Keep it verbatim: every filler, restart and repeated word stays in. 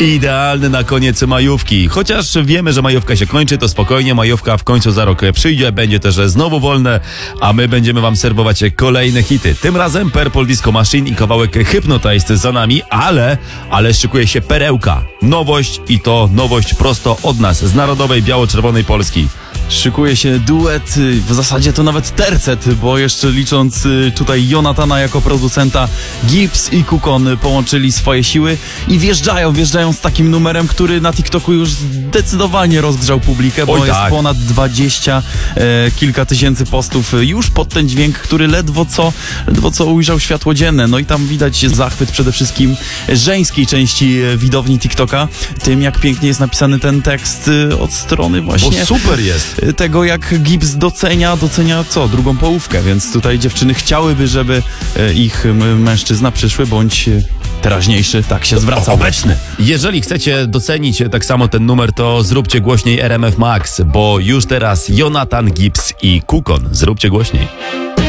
Idealny na koniec majówki. Chociaż wiemy, że majówka się kończy, to spokojnie, majówka w końcu za rok przyjdzie, będzie też znowu wolne, a my będziemy wam serwować kolejne hity. Tym razem Purple Disco Machine i kawałek Hypnotized za nami, ale, ale szykuje się perełka. Nowość i to nowość prosto od nas, z narodowej biało-czerwonej Polski. Szykuje się duet, w zasadzie to nawet tercet, bo jeszcze licząc tutaj Jonathana jako producenta, Gibbs i Kukon połączyli swoje siły i wjeżdżają, wjeżdżają z takim numerem, który na TikToku już zdecydowanie rozgrzał publikę, bo Oj, jest tak. ponad dwadzieścia, e, kilka tysięcy postów już pod ten dźwięk, który ledwo co, ledwo co ujrzał światło dzienne. No i tam widać zachwyt przede wszystkim żeńskiej części widowni TikToka, tym jak pięknie jest napisany ten tekst od strony właśnie... Bo super jest. Tego, jak Gibbs docenia, docenia co? Drugą połówkę, więc tutaj dziewczyny chciałyby, żeby ich mężczyzna przyszły, bądź teraźniejszy, tak się zwraca. Obecny. Jeżeli chcecie docenić tak samo ten numer, to zróbcie głośniej R M F Max, bo już teraz Jonathan, Gibbs i Kukon. Zróbcie głośniej.